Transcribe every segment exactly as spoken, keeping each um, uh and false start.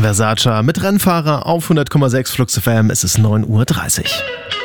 Versace mit Rennfahrer auf hundert Komma sechs Flux F M. Es ist neun Uhr dreißig.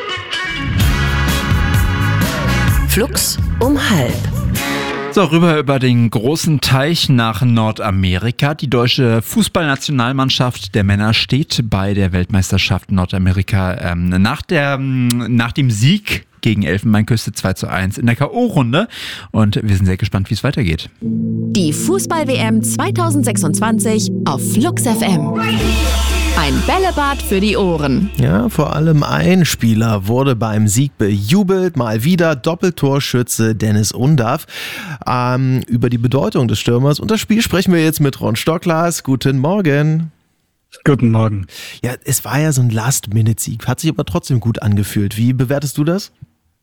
Flux um halb. So, rüber über den großen Teich nach Nordamerika. Die deutsche Fußballnationalmannschaft der Männer steht bei der Weltmeisterschaft Nordamerika ähm, nach, der, nach dem Sieg gegen Elfenbeinküste zwei zu eins in der K O-Runde. Und wir sind sehr gespannt, wie es weitergeht. Die Fußball-W M zwanzig sechsundzwanzig auf Flux F M. Ein Bällebad für die Ohren. Ja, vor allem ein Spieler wurde beim Sieg bejubelt. Mal wieder Doppeltorschütze Dennis Undaff. Ähm, über die Bedeutung des Stürmers und das Spiel sprechen wir jetzt mit Ron Stocklas. Guten Morgen. Guten Morgen. Ja, es war ja so ein Last-Minute-Sieg. Hat sich aber trotzdem gut angefühlt. Wie bewertest du das?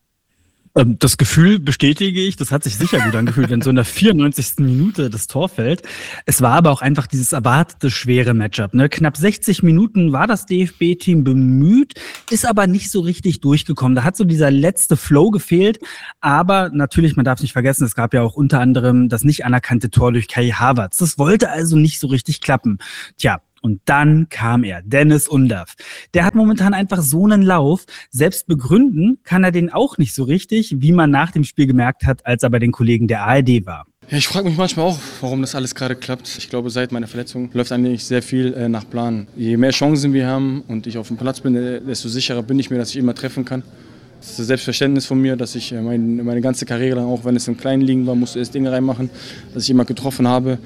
Das Gefühl bestätige ich, das hat sich sicher gut angefühlt, wenn so in der vierundneunzigsten Minute das Tor fällt. Es war aber auch einfach dieses erwartete schwere Matchup. Ne? Knapp sechzig Minuten war das D F B-Team bemüht, ist aber nicht so richtig durchgekommen. Da hat so dieser letzte Flow gefehlt. Aber natürlich, man darf nicht vergessen, es gab ja auch unter anderem das nicht anerkannte Tor durch Kai Havertz. Das wollte also nicht so richtig klappen. Tja. Und dann kam er, Dennis Undaff. Der hat momentan einfach so einen Lauf. Selbst begründen kann er den auch nicht so richtig, wie man nach dem Spiel gemerkt hat, als er bei den Kollegen der A R D war. Ja, ich frage mich manchmal auch, warum das alles gerade klappt. Ich glaube, seit meiner Verletzung läuft eigentlich sehr viel äh, nach Plan. Je mehr Chancen wir haben und ich auf dem Platz bin, desto sicherer bin ich mir, dass ich immer treffen kann. Das ist das Selbstverständnis von mir, dass ich äh, mein, meine ganze Karriere, auch wenn es im kleinen Ligen war, musste ich das Ding reinmachen, dass ich immer getroffen habe.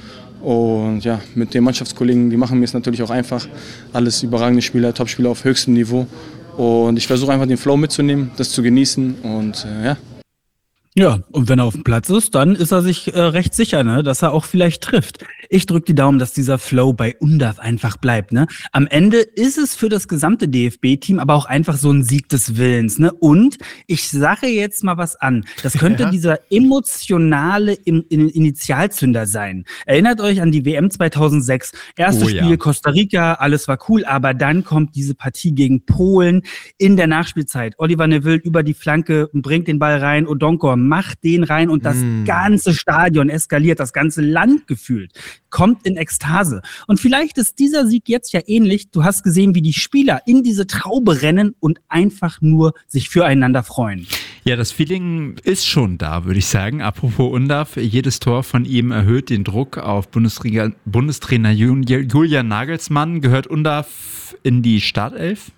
Und ja, mit den Mannschaftskollegen, die machen mir es natürlich auch einfach. Alles überragende Spieler, Topspieler auf höchstem Niveau. Und ich versuche einfach den Flow mitzunehmen, das zu genießen und äh, ja. Ja, und wenn er auf dem Platz ist, dann ist er sich äh, recht sicher, ne, dass er auch vielleicht trifft. Ich drücke die Daumen, dass dieser Flow bei Undaff einfach bleibt. Ne? Am Ende ist es für das gesamte D F B-Team aber auch einfach so ein Sieg des Willens. Ne? Und ich sage jetzt mal was an. Das könnte ja. dieser emotionale In- In- Initialzünder sein. Erinnert euch an die W M zweitausendsechs. Erstes oh, ja. Spiel Costa Rica, alles war cool. Aber dann kommt diese Partie gegen Polen in der Nachspielzeit. Oliver Neville über die Flanke und bringt den Ball rein. Odonkor macht den rein und das mm. ganze Stadion eskaliert, das ganze Land gefühlt, kommt in Ekstase. Und vielleicht ist dieser Sieg jetzt ja ähnlich. Du hast gesehen, wie die Spieler in diese Traube rennen und einfach nur sich füreinander freuen. Ja, das Feeling ist schon da, würde ich sagen. Apropos Undaff, jedes Tor von ihm erhöht den Druck auf Bundesliga- Bundestrainer Julian Nagelsmann. Gehört Undaff in die Startelf?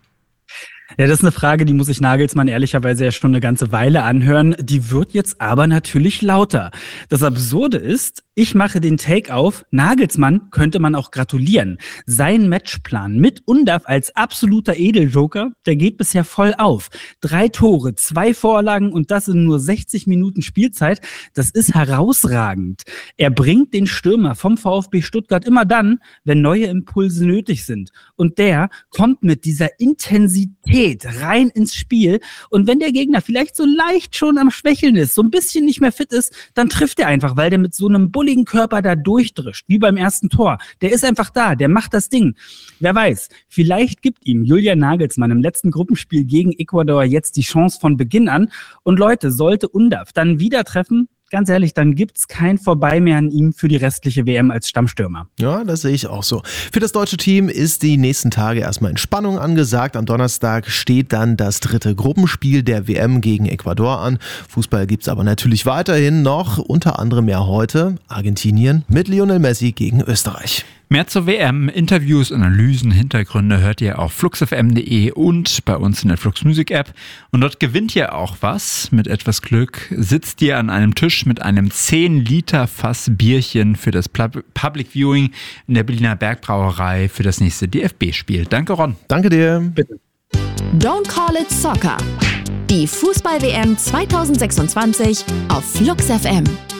Ja, das ist eine Frage, die muss ich Nagelsmann ehrlicherweise ja schon eine ganze Weile anhören. Die wird jetzt aber natürlich lauter. Das Absurde ist, ich mache den Take auf, Nagelsmann könnte man auch gratulieren. Sein Matchplan mit Undaff als absoluter Edeljoker, der geht bisher voll auf. Drei Tore, zwei Vorlagen und das in nur sechzig Minuten Spielzeit, das ist herausragend. Er bringt den Stürmer vom VfB Stuttgart immer dann, wenn neue Impulse nötig sind. Und der kommt mit dieser Intensität rein ins Spiel und wenn der Gegner vielleicht so leicht schon am Schwächeln ist, so ein bisschen nicht mehr fit ist, dann trifft er einfach, weil der mit so einem bulligen Körper da durchdrischt, wie beim ersten Tor. Der ist einfach da, der macht das Ding. Wer weiß, vielleicht gibt ihm Julian Nagelsmann im letzten Gruppenspiel gegen Ecuador jetzt die Chance von Beginn an und Leute, sollte Undaff dann wieder treffen, ganz ehrlich, dann gibt's kein Vorbei mehr an ihm für die restliche W M als Stammstürmer. Ja, das sehe ich auch so. Für das deutsche Team ist die nächsten Tage erstmal Entspannung angesagt. Am Donnerstag steht dann das dritte Gruppenspiel der W M gegen Ecuador an. Fußball gibt's aber natürlich weiterhin noch, unter anderem ja heute Argentinien mit Lionel Messi gegen Österreich. Mehr zur W M, Interviews, Analysen, Hintergründe hört ihr auf flux f m punkt d e und bei uns in der Flux Music App. Und dort gewinnt ihr auch was. Mit etwas Glück sitzt ihr an einem Tisch mit einem zehn Liter Fass Bierchen für das Public Viewing in der Berliner Bergbrauerei für das nächste D F B-Spiel. Danke, Ron. Danke dir. Bitte. Don't call it soccer. Die Fußball-W M zwanzig sechsundzwanzig auf Flux F M.